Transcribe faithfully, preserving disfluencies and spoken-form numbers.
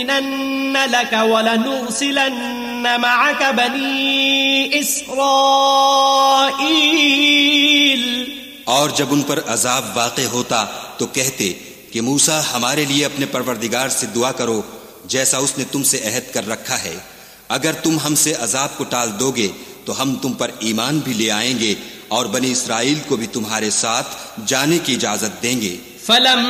Luck वलनुरसिलन्न मअक बनी इस्राईल। और जब उन पर अजाब वाक़े होता तो कहते कि मूसा हमारे लिए अपने परवरदिगार से दुआ करो जैसा उसने तुमसे अहद कर रखा है। अगर तुम हमसे अजाब को टाल दोगे तो हम तुम पर ईमान भी ले आएंगे और बनी इस्राइल को भी तुम्हारे साथ जाने की इजाजत देंगे। फलम